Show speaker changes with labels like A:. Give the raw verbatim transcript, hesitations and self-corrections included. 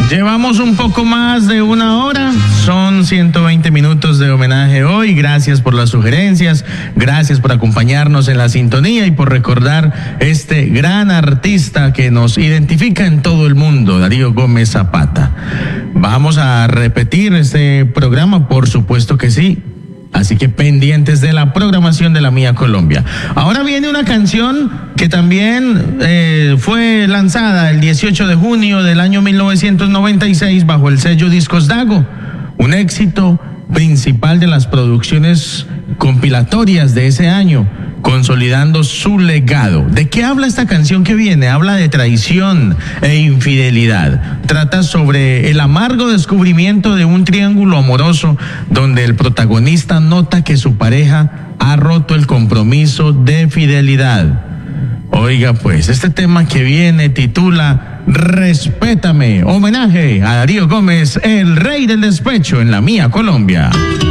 A: Llevamos un poco más de una hora, son ciento veinte minutos de homenaje hoy. Gracias por las sugerencias, gracias por acompañarnos en la sintonía y por recordar este gran artista que nos identifica en todo el mundo, Darío Gómez Zapata. Vamos a repetir este programa, por supuesto que sí. Así que pendientes de la programación de La Mía Colombia. Ahora viene una canción que también eh, fue lanzada el dieciocho de junio del año mil novecientos noventa y seis bajo el sello Discos Dago. Un éxito principal de las producciones compilatorias de ese año, consolidando su legado. ¿De qué habla esta canción que viene? Habla de traición e infidelidad. Trata sobre el amargo descubrimiento de un triángulo amoroso donde el protagonista nota que su pareja ha roto el compromiso de fidelidad. Oiga pues, este tema que viene titula Respétame, homenaje a Darío Gómez, el rey del despecho en La Mía Colombia.